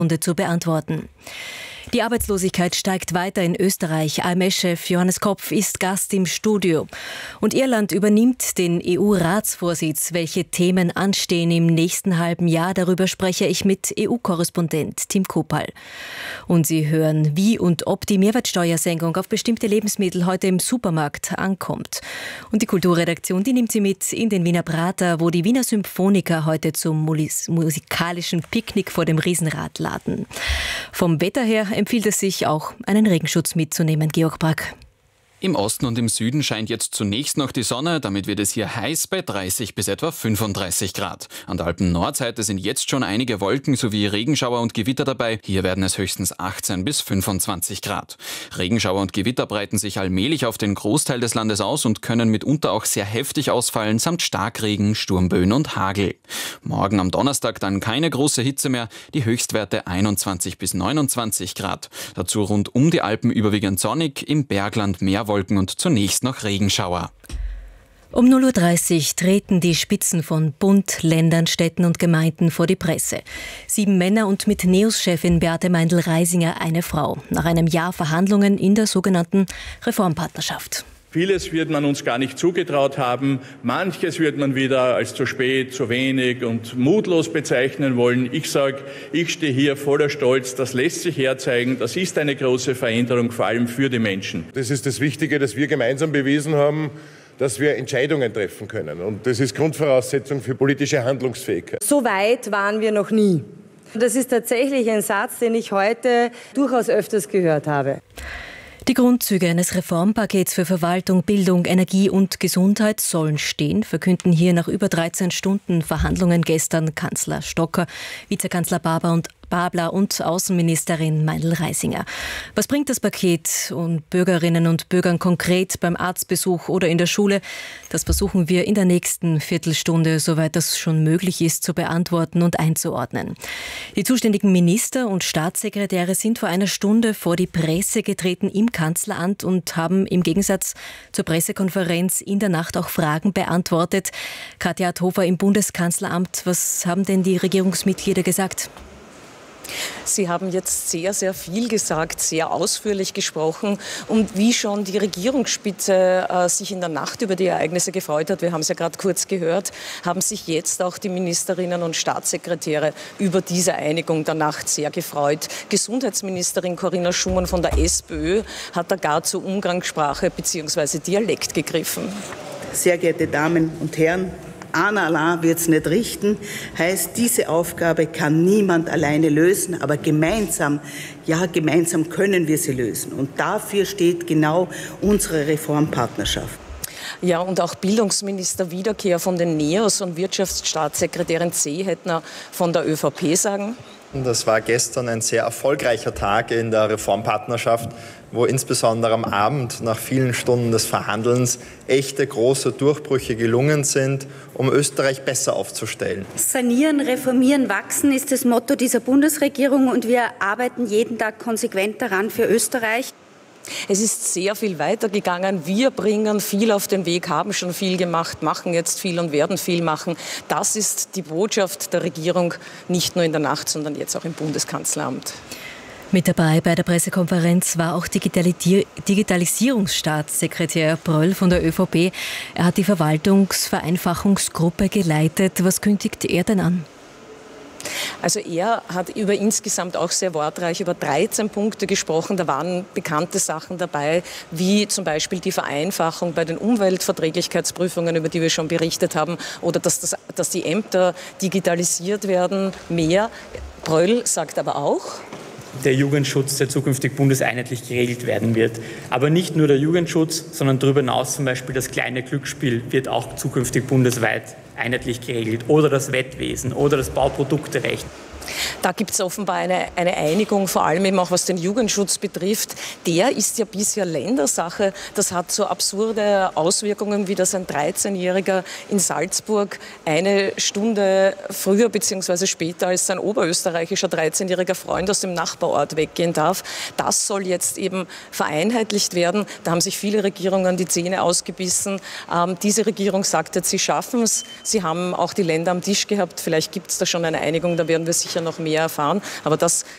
Runde zu beantworten. Die Arbeitslosigkeit steigt weiter in Österreich. AMS-Chef Johannes Kopf ist Gast im Studio. Und Irland übernimmt den EU-Ratsvorsitz. Welche Themen anstehen im nächsten halben Jahr? Darüber spreche ich mit EU-Korrespondent Tim Kopal. Und Sie hören, wie und ob die Mehrwertsteuersenkung auf bestimmte Lebensmittel heute im Supermarkt ankommt. Und die Kulturredaktion, die nimmt Sie mit in den Wiener Prater, wo die Wiener Symphoniker heute zum musikalischen Picknick vor dem Riesenrad laden. Vom Wetter her empfiehlt es sich auch, einen Regenschutz mitzunehmen. Georg Brack. Im Osten und im Süden scheint jetzt zunächst noch die Sonne, damit wird es hier heiß bei 30 bis etwa 35 Grad. An der Alpen-Nordseite sind jetzt schon einige Wolken sowie Regenschauer und Gewitter dabei. Hier werden es höchstens 18 bis 25 Grad. Regenschauer und Gewitter breiten sich allmählich auf den Großteil des Landes aus und können mitunter auch sehr heftig ausfallen, samt Starkregen, Sturmböen und Hagel. Morgen am Donnerstag dann keine große Hitze mehr, die Höchstwerte 21 bis 29 Grad. Dazu rund um die Alpen überwiegend sonnig, im Bergland mehr Wolken und zunächst noch Regenschauer. Um 0:30 Uhr treten die Spitzen von Bund, Ländern, Städten und Gemeinden vor die Presse. 7 Männer und mit NEOS-Chefin Beate Meindl-Reisinger eine Frau. Nach einem Jahr Verhandlungen in der sogenannten Reformpartnerschaft. Vieles wird man uns gar nicht zugetraut haben. Manches wird man wieder als zu spät, zu wenig und mutlos bezeichnen wollen. Ich sage, ich stehe hier voller Stolz. Das lässt sich herzeigen. Das ist eine große Veränderung, vor allem für die Menschen. Das ist das Wichtige, dass wir gemeinsam bewiesen haben, dass wir Entscheidungen treffen können. Und das ist Grundvoraussetzung für politische Handlungsfähigkeit. So weit waren wir noch nie. Das ist tatsächlich ein Satz, den ich heute durchaus öfters gehört habe. Die Grundzüge eines Reformpakets für Verwaltung, Bildung, Energie und Gesundheit sollen stehen, verkünden hier nach über 13 Stunden Verhandlungen gestern Kanzler Stocker, Vizekanzler Babler und Außenministerin Meindl-Reisinger. Was bringt das Paket und Bürgerinnen und Bürgern konkret beim Arztbesuch oder in der Schule? Das versuchen wir in der nächsten Viertelstunde, soweit das schon möglich ist, zu beantworten und einzuordnen. Die zuständigen Minister und Staatssekretäre sind vor einer Stunde vor die Presse getreten im Kanzleramt und haben im Gegensatz zur Pressekonferenz in der Nacht auch Fragen beantwortet. Katja Adhofer im Bundeskanzleramt, was haben denn die Regierungsmitglieder gesagt? Sie haben jetzt sehr, sehr viel gesagt, sehr ausführlich gesprochen. Und wie schon die Regierungsspitze sich in der Nacht über die Ereignisse gefreut hat, wir haben es ja gerade kurz gehört, haben sich jetzt auch die Ministerinnen und Staatssekretäre über diese Einigung der Nacht sehr gefreut. Gesundheitsministerin Corinna Schumann von der SPÖ hat da gar zur Umgangssprache bzw. Dialekt gegriffen. Sehr geehrte Damen und Herren, einer allein wird es nicht richten, heißt, diese Aufgabe kann niemand alleine lösen, aber gemeinsam können wir sie lösen. Und dafür steht genau unsere Reformpartnerschaft. Ja, und auch Bildungsminister Wiederkehr von den NEOS und Wirtschaftsstaatssekretärin Seehettner von der ÖVP sagen: Das war gestern ein sehr erfolgreicher Tag in der Reformpartnerschaft, wo insbesondere am Abend nach vielen Stunden des Verhandelns echte große Durchbrüche gelungen sind, um Österreich besser aufzustellen. Sanieren, reformieren, wachsen ist das Motto dieser Bundesregierung und wir arbeiten jeden Tag konsequent daran für Österreich. Es ist sehr viel weitergegangen. Wir bringen viel auf den Weg, haben schon viel gemacht, machen jetzt viel und werden viel machen. Das ist die Botschaft der Regierung, nicht nur in der Nacht, sondern jetzt auch im Bundeskanzleramt. Mit dabei bei der Pressekonferenz war auch Digitalisierungsstaatssekretär Pröll von der ÖVP. Er hat die Verwaltungsvereinfachungsgruppe geleitet. Was kündigt er denn an? Also er hat insgesamt auch sehr wortreich über 13 Punkte gesprochen. Da waren bekannte Sachen dabei, wie zum Beispiel die Vereinfachung bei den Umweltverträglichkeitsprüfungen, über die wir schon berichtet haben, oder dass die Ämter digitalisiert werden, mehr. Pröll sagt aber auch: Der Jugendschutz, der zukünftig bundeseinheitlich geregelt werden wird. Aber nicht nur der Jugendschutz, sondern darüber hinaus zum Beispiel das kleine Glücksspiel wird auch zukünftig bundesweit einheitlich geregelt. Oder das Wettwesen oder das Bauprodukterecht. Da gibt es offenbar eine Einigung, vor allem eben auch was den Jugendschutz betrifft. Der ist ja bisher Ländersache. Das hat so absurde Auswirkungen, wie dass ein 13-Jähriger in Salzburg eine Stunde früher bzw. später als sein oberösterreichischer 13-jähriger Freund aus dem Nachbarort weggehen darf. Das soll jetzt eben vereinheitlicht werden. Da haben sich viele Regierungen die Zähne ausgebissen. Diese Regierung sagt jetzt, sie schaffen es. Sie haben auch die Länder am Tisch gehabt. Vielleicht gibt es da schon eine Einigung, da werden wir sicher noch mehr erfahren. Aber das